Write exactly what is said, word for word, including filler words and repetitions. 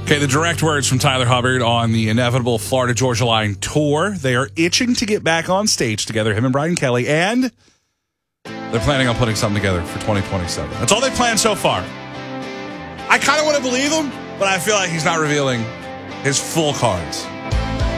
Okay, the direct words from Tyler Hubbard on the inevitable Florida Georgia Line tour. They are itching to get back on stage together, him and Brian Kelly, and they're planning on putting something together for twenty twenty-seven. That's all they've planned so far. I kind of want to believe him, but I feel like he's not revealing his full cards.